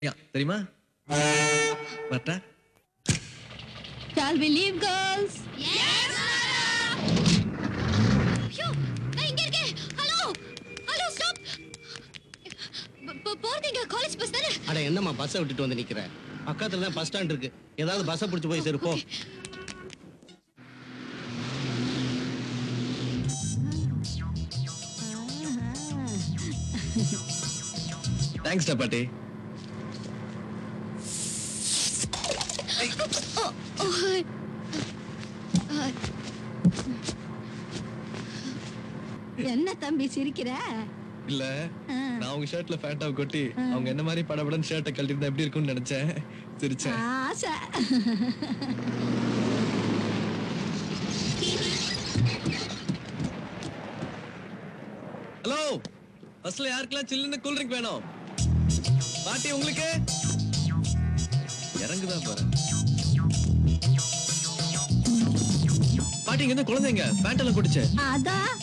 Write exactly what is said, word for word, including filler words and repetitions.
யா தெரியுமா? வரட்டா? Shall we leave, girls? Yes, madam. ஐயோ, நான் இங்க இருக்கேன். Hello, hello, stop. போறீங்க காலேஜ் பஸ் தானே? அட என்னம்மா பஸ்ஸை விட்டுட்டு வந்து நிக்கிற? பக்கத்துல தான் பஸ் ஸ்டாண்ட் இருக்கு. ஏதாவது பஸ்ஸை பிடிச்சு போய் சேரு போ. தேங்க்ஸ் டா பாட்டி. என்ன தம்பி சிரிக்கிற? இல்ல நான் உங்க ஷர்ட்ல ஃபேட்டாவை கொட்டி அவங்க என்ன மாதிரி படபடன்னு ஷர்ட்டை கழட்டி இருந்தா எப்படி இருக்கும்னு நினைச்சேன். சிரிச்சேன். ஆசை. ஹலோ, பஸ்ல யாருக்கெல்லாம் சில்லுன்னு கூல் ட்ரிங்க் வேணும்? பாட்டி உங்களுக்கு இறங்குதான் பாரு. பாட்டி இங்க இருந்து குழந்தைங்க பேண்ட் எல்லாம் போட்டுச்சு. அதான்